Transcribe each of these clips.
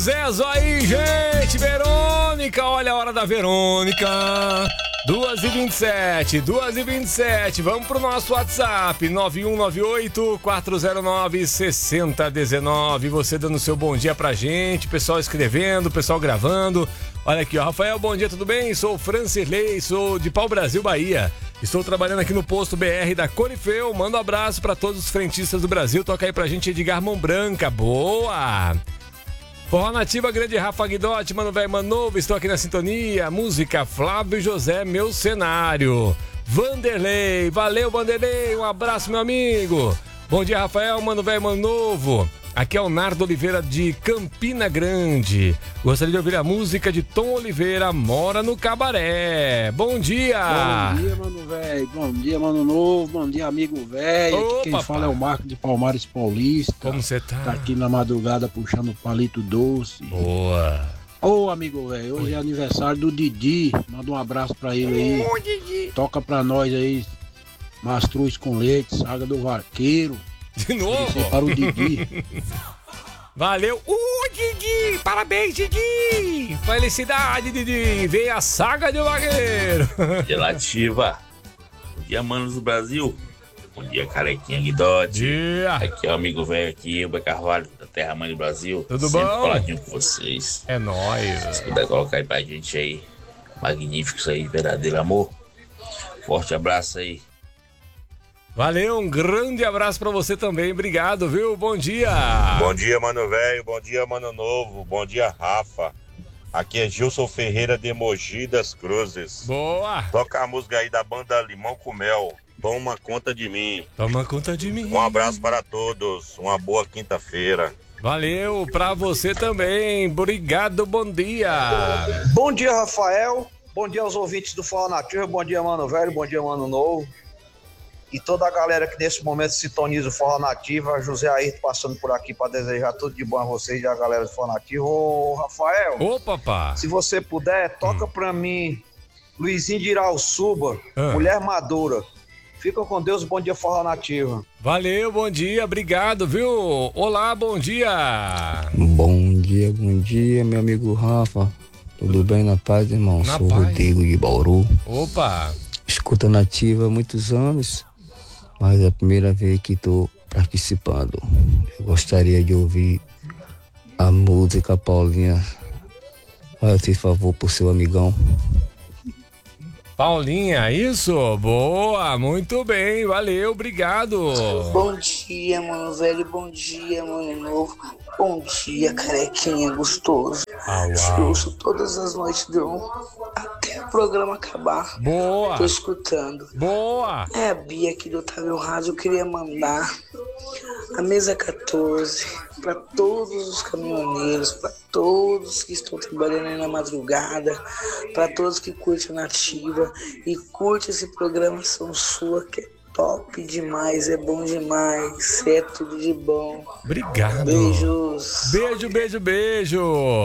Zezo aí, gente. Verônica, olha a hora da Verônica. 2h27. Vamos pro nosso WhatsApp, 9198-409-6019. Você dando seu bom dia pra gente, pessoal escrevendo, pessoal gravando. Olha aqui, ó, Rafael, bom dia, tudo bem? Sou o Francilei, sou de Pau Brasil, Bahia. Estou trabalhando aqui no posto BR da Corifeu. Manda um abraço pra todos os frentistas do Brasil. Toca aí pra gente, Edgar Mão Branca. Boa! Forró Nativa, grande Rafa Guidotti, mano velho, mano novo, estou aqui na sintonia. Música Flávio José, meu cenário. Vanderlei, valeu Vanderlei, um abraço meu amigo. Bom dia Rafael, mano velho, mano novo. Aqui é o Nardo Oliveira de Campina Grande. Gostaria de ouvir a música de Tom Oliveira, Mora no Cabaré. Bom dia. Bom dia, mano velho. Bom dia, mano novo. Bom dia, amigo velho. Quem fala é o Marco de Palmares Paulista. Como você tá? Tá aqui na madrugada puxando palito doce. Boa. Ô, amigo velho, hoje é aniversário do Didi. Manda um abraço pra ele aí. Ô, Didi. Toca pra nós aí. Mastruz com leite, saga do vaqueiro. De novo? Para o Didi. Valeu. Didi! Parabéns, Didi! Felicidade, Didi! Veio a saga do vaqueiro. Relativa. Bom dia, manos do Brasil. Bom dia, Carequinha Guidotti. Dia. Aqui é o amigo velho aqui, Elba Carvalho, da Terra Mãe do Brasil. Tudo sempre bom? Coladinho com vocês. É nóis. Se puder colocar aí pra gente aí, magníficos aí, verdadeiro amor. Forte abraço aí. Valeu, um grande abraço pra você também, obrigado, viu? Bom dia! Bom dia, mano velho, bom dia, mano novo, bom dia, Rafa. Aqui é Gilson Ferreira de Mogi das Cruzes. Boa! Toca a música aí da banda Limão com Mel, Toma Conta de Mim. Toma conta de mim. Um abraço para todos, uma boa quinta-feira. Valeu, pra você também, obrigado, bom dia! Bom dia, Rafael, bom dia aos ouvintes do Forró Nativa, bom dia, mano velho, bom dia, mano novo. E toda a galera que nesse momento sintoniza o Forró Nativa, José Ayrton passando por aqui para desejar tudo de bom a vocês e a galera do Forró Nativa. Ô, Rafael, Ô, papá! se você puder, toca pra mim Luizinho de Irauçuba, Mulher Madura. Fica com Deus, bom dia, Forró Nativa. Valeu, bom dia, obrigado, viu? Olá, bom dia! Bom dia, meu amigo Rafa. Tudo bem na paz, irmão? Na Sou o paz. Rodrigo de Bauru. Opa! Escuta Nativa há muitos anos, mas é a primeira vez que estou participando. Eu gostaria de ouvir a música Paulinha. Faça favor por seu amigão. Paulinha, isso? Boa, muito bem, valeu, obrigado. Bom dia, mano velho, bom dia, mano novo. Bom dia, carequinha gostoso. Te ouço todas as noites, até o programa acabar. Boa. Tô escutando. Boa. É a Bia aqui do Otávio Rádio. Eu queria mandar a mesa 14 para todos os caminhoneiros, para todos que estão trabalhando aí na madrugada, para todos que curtem a Nativa e curtem esse programa São Sua, que é top demais, é bom demais, é tudo de bom. Obrigado. Beijos. Beijo.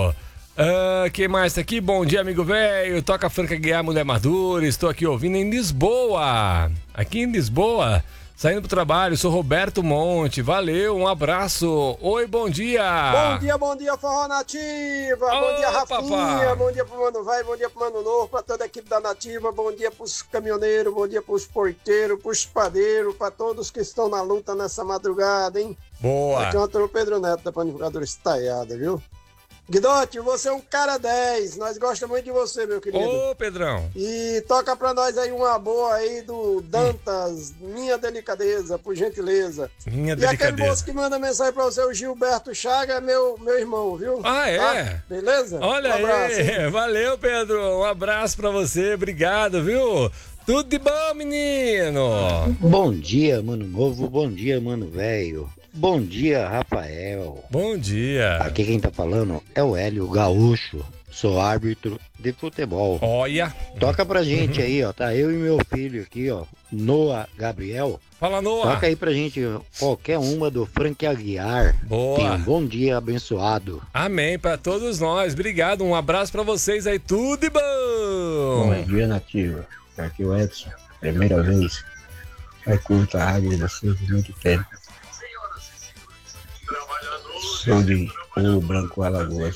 Quem mais tá aqui? Bom dia, amigo velho. Toca Franca Guiar, Mulher Madura. Estou aqui ouvindo em Lisboa. Aqui em Lisboa. Saindo pro trabalho, sou Roberto Monte. Valeu, um abraço. Oi, bom dia. Bom dia, Forró Nativa. Bom dia, Rafinha. Papá. Bom dia pro Mano Velho, bom dia pro Mano Novo, pra toda a equipe da Nativa. Bom dia pros caminhoneiros, bom dia pros porteiros, pros padeiros, pra todos que estão na luta nessa madrugada, hein? Boa. Aqui é o Antônio Pedro Neto, da Panificadora Estaiada, viu? Guidotti, você é um cara 10, nós gostamos muito de você, meu querido. Ô, Pedrão. E toca pra nós aí uma boa aí do Dantas, Minha Delicadeza, por gentileza. Minha E delicadeza. aquele moço que manda mensagem pra você, o Gilberto Chaga, é meu irmão, viu? Ah, é? Tá? Beleza? Olha um abraço, aí, hein? valeu, Pedro. Um abraço pra você, obrigado, viu? Tudo de bom, menino. Bom dia, mano novo, bom dia, mano velho. Bom dia, Rafael. Bom dia. Aqui quem tá falando é o Hélio Gaúcho. Sou árbitro de futebol. Olha. Toca pra gente aí, ó. Tá eu e meu filho aqui, ó. Noah Gabriel. Fala, Noah. Toca aí pra gente qualquer uma do Frank Aguiar. Boa. Tenha um bom dia abençoado. Amém pra todos nós. Obrigado. Um abraço pra vocês aí. Tudo de bom. Bom dia, Nativa. Aqui é o Edson. Primeira vez. Vai curta a rádio de vocês de muito tempo. Sou de Ouro Branco, Alagoas.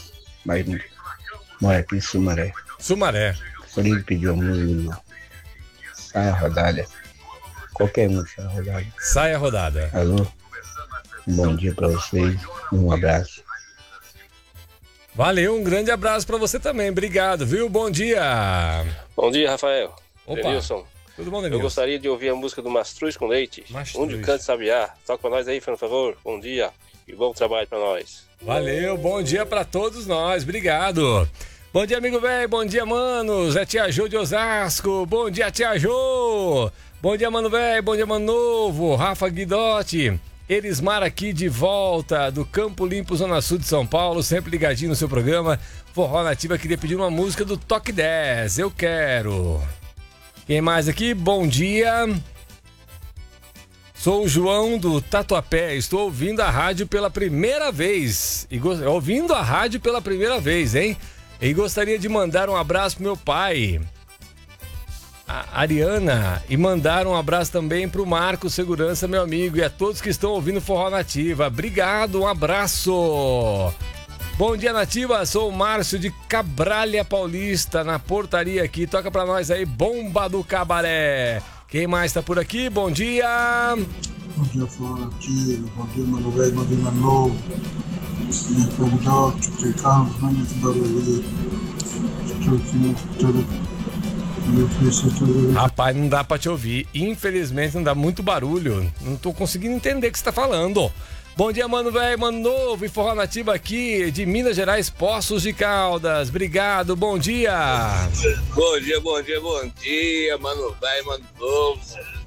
mas mora aqui em Sumaré. Sumaré. Por ele pediu a música. Sai a rodada. Qualquer um sai a rodada. Sai a rodada. Alô? Um bom dia pra vocês. Um abraço. Valeu, um grande abraço pra você também. Obrigado, viu? Bom dia. Bom dia, Rafael. Opa. Denilson. Tudo bom, Denilson? Eu gostaria de ouvir a música do Mastruz com Leite. Onde o Canto Sabiá. Toca pra nós aí, por favor. Bom dia e bom trabalho pra nós. Valeu, bom dia pra todos nós. Obrigado. Bom dia, amigo velho. Bom dia, manos. É Tia Jô de Osasco. Bom dia, Tia Jô. Bom dia, mano velho. Bom dia, mano novo. Rafa Guidotti. Elismar aqui de volta do Campo Limpo, Zona Sul de São Paulo, sempre ligadinho no seu programa. Forró Nativa, queria pedir uma música do Toque 10, eu quero. Quem mais aqui? Bom dia. Sou o João do Tatuapé, estou ouvindo a rádio pela primeira vez. Ouvindo a rádio pela primeira vez, hein? E gostaria de mandar um abraço pro meu pai, a Ariana, e mandar um abraço também pro Marco Segurança, meu amigo, e a todos que estão ouvindo Forró Nativa. Obrigado, um abraço. Bom dia, Nativa, sou o Márcio de Cabralha Paulista, na portaria aqui. Toca pra nós aí, Bomba do Cabaré. Quem mais tá por aqui? Bom dia. Bom dia, Forró Nativa. Bom dia, mano velho, bom dia, mano novo. Rapaz, não dá pra te ouvir. Infelizmente não dá, muito barulho. Não tô conseguindo entender o que você tá falando. Bom dia, mano velho, mano novo e Forró Nativa aqui de Minas Gerais, Poços de Caldas. Obrigado, bom dia. Bom dia, bom dia, bom dia, mano velho, mano novo.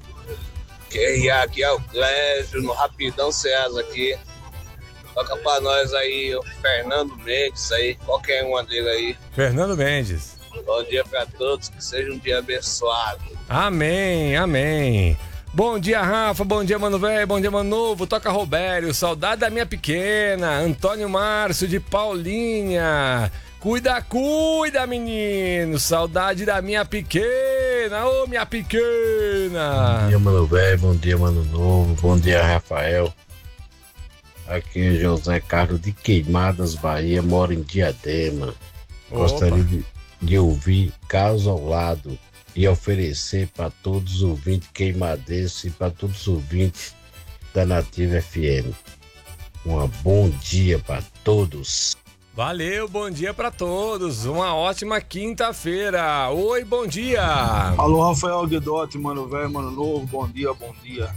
Quem é aqui é o Clésio, no Rapidão Ceasa aqui. Toca pra nós aí, o Fernando Mendes aí, qualquer uma dele aí. Fernando Mendes. Bom dia pra todos, que seja um dia abençoado. Amém, amém. Bom dia, Rafa, bom dia, mano velho, bom dia, mano novo. Toca Robério, saudade da minha pequena. Antônio Márcio de Paulinha. Cuida, cuida, menino. Saudade da minha pequena. Ô, minha pequena. Bom dia, mano velho, bom dia, mano novo. Bom dia, Rafael. Aqui é José Carlos de Queimadas, Bahia, mora em Diadema. Gostaria de ouvir Caso ao Lado e oferecer para todos os ouvintes queimadenses e para todos os ouvintes da Nativa FM. Um bom dia para todos. Valeu, bom dia para todos. Uma ótima quinta-feira. Oi, bom dia. Alô, Rafael Guidotti, mano velho, mano novo. Bom dia, bom dia.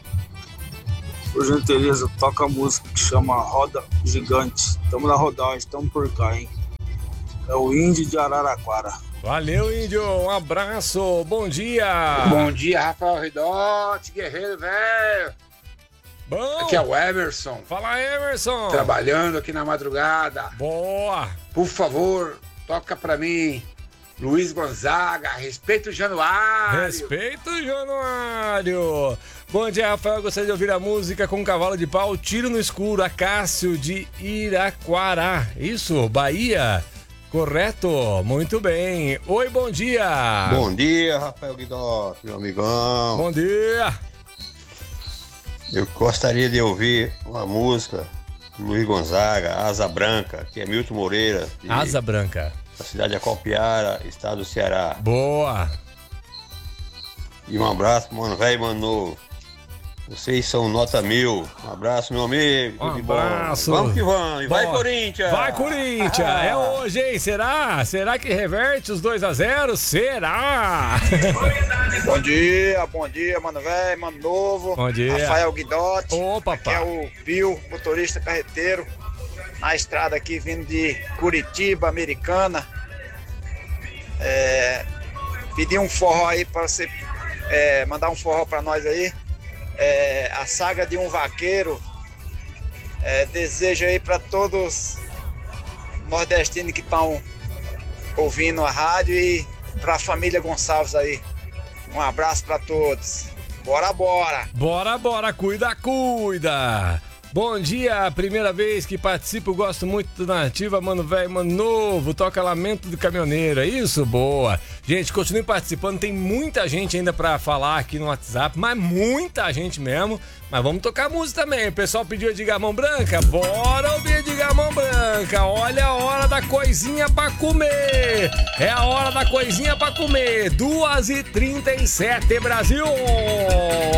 Por gentileza, toca a música que chama Roda Gigante. Estamos na rodagem, estamos por cá, hein? É o Índio de Araraquara. Valeu, Índio. Um abraço. Bom dia. Bom dia, Rafael Ridotti, guerreiro velho. Bom. Aqui é o Emerson. Fala, Emerson. Trabalhando aqui na madrugada. Boa. Por favor, toca pra mim Luiz Gonzaga, Respeito o Januário. Respeito o Januário. Bom dia, Rafael. Gostaria de ouvir a música com cavalo de pau, Tiro no Escuro, Acácio de Iraquará. Isso, Bahia. Correto, muito bem. Oi, bom dia. Bom dia, Rafael Guidotti, meu amigão. Bom dia. Eu gostaria de ouvir uma música do Luiz Gonzaga, Asa Branca, que é Milton Moreira. Asa Branca. Da cidade de Acopiara, estado do Ceará. Boa. E um abraço, mano velho, mano novo. Vocês são nota 1000. Um abraço, meu amigo. Um abraço. Vamos que vamos. E vai, Corinthians. Vai, Corinthians. É hoje, hein? Será? Será que reverte os 2-0? Será? Bom dia, mano velho, mano novo. Bom dia. Rafael Guidotti. Ô, papai. Aqui é o Pio, motorista carreteiro. Na estrada aqui, vindo de Curitiba, Americana. Pedi um forró aí pra você mandar um forró pra nós aí. A Saga de um Vaqueiro. Desejo aí para todos nordestinos que estão ouvindo a rádio e para a família Gonçalves aí. Um abraço para todos. Bora, bora. Bora, bora. Cuida, cuida. Bom dia, primeira vez que participo, gosto muito do Nativa, mano velho, mano novo, toca Lamento do Caminhoneiro, é isso? Boa. Gente, continue participando, tem muita gente ainda pra falar aqui no WhatsApp, mas muita gente mesmo, mas vamos tocar música também. O pessoal pediu Edgar Mão Branca, bora ouvir Edgar Mão Branca, olha a hora da da coisinha pra comer. É a hora da coisinha pra comer. 2h37, Brasil.